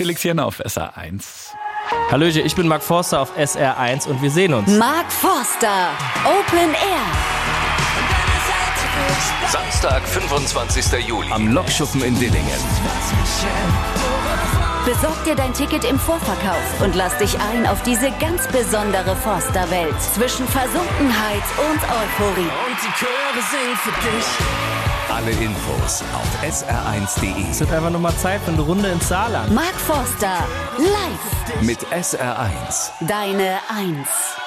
Felix Jenner auf SR1. Hallöchen, ich bin Mark Forster auf SR1 und wir sehen uns. Mark Forster, Open Air. Samstag, 25. Juli am Lokschuppen in Dillingen. Besorg dir dein Ticket im Vorverkauf und lass dich ein auf diese ganz besondere Forster-Welt zwischen Versunkenheit und Euphorie. Und die Chöre singen für dich. Alle Infos auf sr1.de. Es wird einfach nur mal Zeit für eine Runde ins Saarland. Mark Forster, live. Mit SR1. Deine Eins.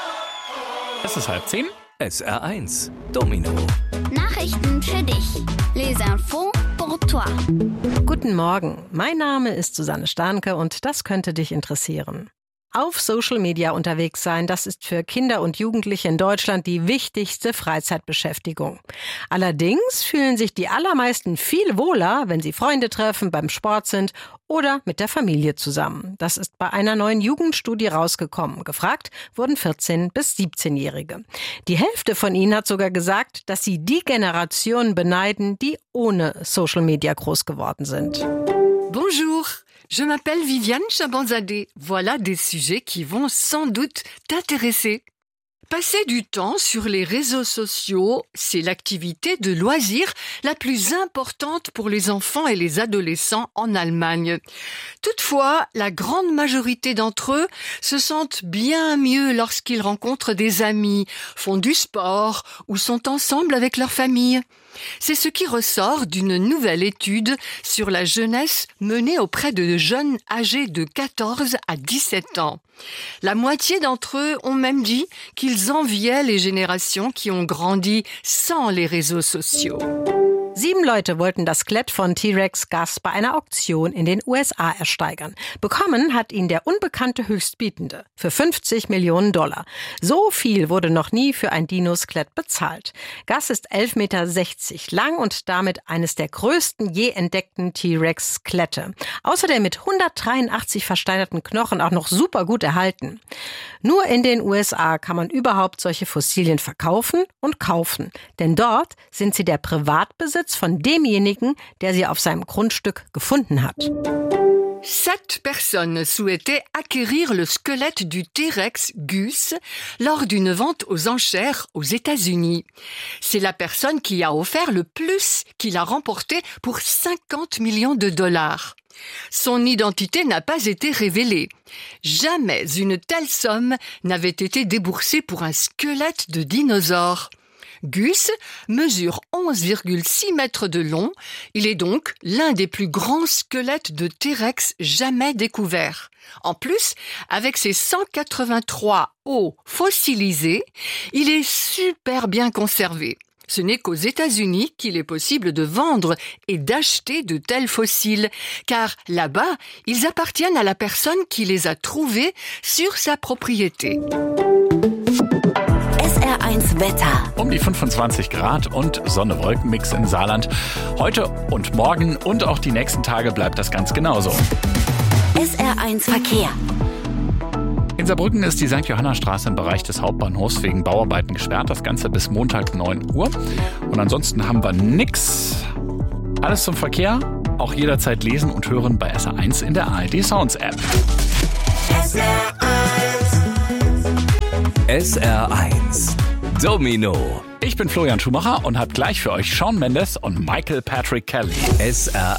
Es ist 9:30. SR1. Domino. Nachrichten für dich. Les infos pour toi. Guten Morgen, mein Name ist Susanne Starnke und das könnte dich interessieren. Auf Social Media unterwegs sein, das ist für Kinder und Jugendliche in Deutschland die wichtigste Freizeitbeschäftigung. Allerdings fühlen sich die allermeisten viel wohler, wenn sie Freunde treffen, beim Sport sind oder mit der Familie zusammen. Das ist bei einer neuen Jugendstudie rausgekommen. Gefragt wurden 14- bis 17-Jährige. Die Hälfte von ihnen hat sogar gesagt, dass sie die Generation beneiden, die ohne Social Media groß geworden sind. Bonjour, je m'appelle Viviane Chabanzadeh. Voilà des sujets qui vont sans doute t'intéresser. Passer du temps sur les réseaux sociaux, c'est l'activité de loisir la plus importante pour les enfants et les adolescents en Allemagne. Toutefois, la grande majorité d'entre eux se sentent bien mieux lorsqu'ils rencontrent des amis, font du sport ou sont ensemble avec leur famille. C'est ce qui ressort d'une nouvelle étude sur la jeunesse menée auprès de jeunes âgés de 14 à 17 ans. La moitié d'entre eux ont même dit qu'ils enviaient les générations qui ont grandi sans les réseaux sociaux. 7 Leute wollten das Skelett von T-Rex Gus bei einer Auktion in den USA ersteigern. Bekommen hat ihn der unbekannte Höchstbietende für $50 Millionen. So viel wurde noch nie für ein Dino-Skelett bezahlt. Gus ist 11,60 Meter lang und damit eines der größten je entdeckten T-Rex-Skelette. Außerdem mit 183 versteinerten Knochen auch noch super gut erhalten. Nur in den USA kann man überhaupt solche Fossilien verkaufen und kaufen. Denn dort sind sie der Privatbesitz von demjenigen, der sie auf seinem Grundstück gefunden hat. 7 personnes souhaitaient acquérir le squelette du T-Rex Gus lors d'une vente aux enchères aux États-Unis. C'est la personne qui a offert le plus qui l'a remporté pour $50 millions. Son identité n'a pas été révélée. Jamais une telle somme n'avait été déboursée pour un squelette de dinosaure. Gus mesure 11,6 mètres de long. Il est donc l'un des plus grands squelettes de T-Rex jamais découverts. En plus, avec ses 183 os fossilisés, il est super bien conservé. Ce n'est qu'aux États-Unis qu'il est possible de vendre et d'acheter de tels fossiles, car là-bas, ils appartiennent à la personne qui les a trouvés sur sa propriété. SR1 Wetter. Um die 25 Grad und Sonne-Wolken-Mix im Saarland. Heute und morgen und auch die nächsten Tage bleibt das ganz genauso. SR1 Verkehr. In Saarbrücken ist die St. Johanna-Straße im Bereich des Hauptbahnhofs wegen Bauarbeiten gesperrt. Das Ganze bis Montag 9 Uhr. Und ansonsten haben wir nix. Alles zum Verkehr. Auch jederzeit lesen und hören bei SR1 in der ARD Sounds App. SR1. Domino. Ich bin Florian Schumacher und habe gleich für euch Shawn Mendes und Michael Patrick Kelly. SR1.